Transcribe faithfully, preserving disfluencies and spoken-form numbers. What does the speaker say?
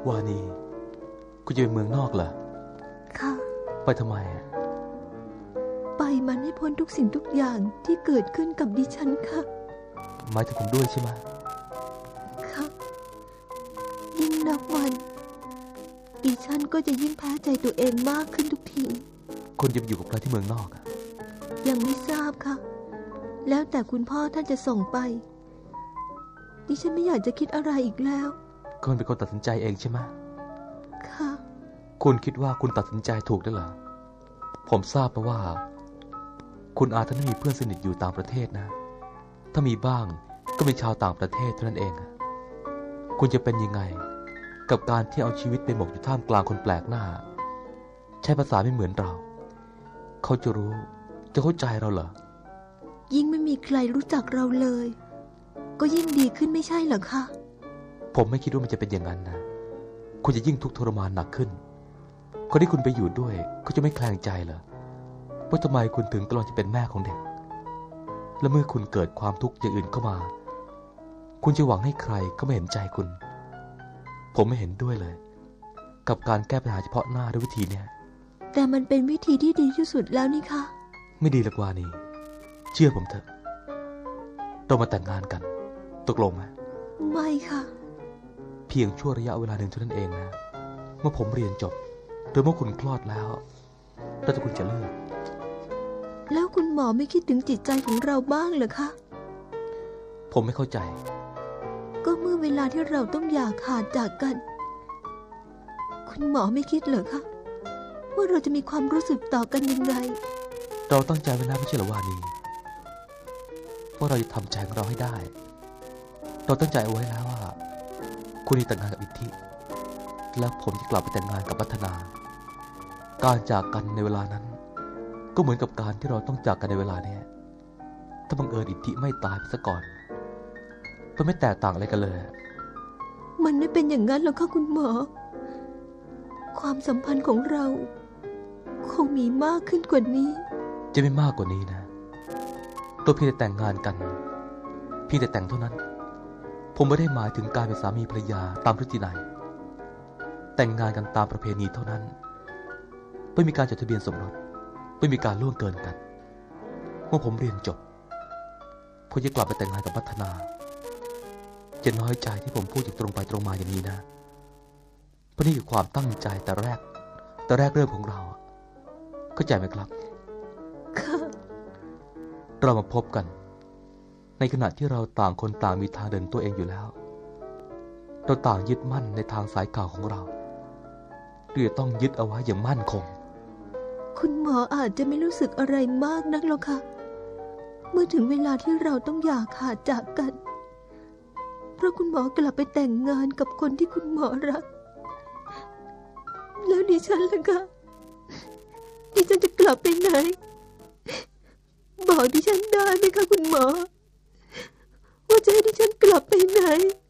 วานีคุณจะไปเมืองนอกเหรอค่ะไปทำไมไปมันให้พ้นทุกสิ่งทุกอย่างที่เกิดขึ้นกับดิฉันค่ะหมายถึงผมด้วยใช่ไหมค่ะยิ่งนับวันดิฉันก็จะยิ่งแพ้ใจตัวเองมากขึ้นทุกทีคุณจะไปอยู่กับใครที่เมืองนอกอะยังไม่ทราบค่ะแล้วแต่คุณพ่อท่านจะส่งไปดิฉันไม่อยากจะคิดอะไรอีกแล้วคุณเป็นคนตัดสินใจเองใช่ไหมค่ะคุณคิดว่าคุณตัดสินใจถูกได้เหรอผมทราบมาว่าคุณอาจจะไม่มีเพื่อนสนิทอยู่ต่างประเทศนะถ้ามีบ้างก็เป็นชาวต่างประเทศเท่านั้นเองคุณจะเป็นยังไงกับการที่เอาชีวิตไปหมกอยู่ท่ามกลางคนแปลกหน้าใช้ภาษาไม่เหมือนเราเขาจะรู้จะเข้าใจเราเหรอยิ่งไม่มีใครรู้จักเราเลยก็ยิ่งดีขึ้นไม่ใช่เหรอคะผมไม่คิดว่ามันจะเป็นอย่างนั้นนะคุณจะยิ่งทุกข์ทรมานหนักขึ้นคนที่คุณไปอยู่ด้วยเขาจะไม่แคลงใจเหรอว่าทำไมคุณถึงกำลังจะเป็นแม่ของเด็กและเมื่อคุณเกิดความทุกข์อย่างอื่นเข้ามาคุณจะหวังให้ใครก็ไม่เห็นใจคุณผมไม่เห็นด้วยเลยกับการแก้ปัญหาเฉพาะหน้าด้วยวิธีนี้แต่มันเป็นวิธีที่ดีที่สุดแล้วนี่คะไม่ดีหรอกวานีเชื่อผมเถอะเรามาแต่งงานกันตกลงไหมไม่ค่ะเพียงชั่วระยะเวลาหนึ่งเท่านั้นเองนะเมื่อผมเรียนจบหรือเมื่อคุณคลอดแล้วแล้วแต่คุณจะเลือกแล้วคุณหมอไม่คิดถึงจิตใจของเราบ้างเหรอคะผมไม่เข้าใจก็เมื่อเวลาที่เราต้องอย่าขาดจากกันคุณหมอไม่คิดเหรอคะว่าเราจะมีความรู้สึกต่อกันยังไงเราตั้งใจไว้แล้วไม่ใช่เหรอวานีว่าเราจะทำใจของเราให้ได้เราตั้งใจเอาไว้แล้วว่าคุณจะแต่งงานกับอิทธิแล้วผมจะกลับไปแต่งงานกับวัฒนาการจากกันในเวลานั้นก็เหมือนกับการที่เราต้องจากกันในเวลานี้ถ้าบังเอิญอิทธิไม่ตายไปซะก่อนมันไม่แตกต่างอะไรกันเลยมันไม่เป็นอย่างนั้นหรอกค่ะคุณหมอความสัมพันธ์ของเราคงมีมากขึ้นกว่านี้จะไม่มากกว่านี้นะตัวเพียงแต่แต่งงานกันเพียงแต่แต่งเท่านั้นผมไม่ได้หมายถึงการเป็นสามีภรรยาตามพฤตินัยแต่งงานกันตามประเพณีเท่านั้นไม่มีการจดทะเบียนสมรสไม่มีการล่วงเกินกันเมื่อผมเรียนจบผมจะกลับไปแต่งงานกับพัฒนาจะน้อยใจที่ผมพูดอย่างตรงไปตรงมาอย่างนี้นะเพราะนี่คือความตั้งใจแต่แรกแต่แรกเริ่มของเราเข้าใจไหมครับค่ะเรามาพบกันในขณะที่เราต่างคนต่างมีทางเดินตัวเองอยู่แล้วเราต่างยึดมั่นในทางสายกล่าวของเราเรือต้องยึดเอาไว้อย่างมั่นคงคุณหมออาจจะไม่รู้สึกอะไรมากนักหรอกค่ะเมื่อถึงเวลาที่เราต้องอย่าขาดจากกันเพราะคุณหมอกลับไปแต่งงานกับคนที่คุณหมอรักแล้วดิฉันล่ะคะดิฉันจะกลับไปไหนบอกดิฉันได้ไหมคะคุณหมอว่าจะให้ดิฉันกลับไปไหน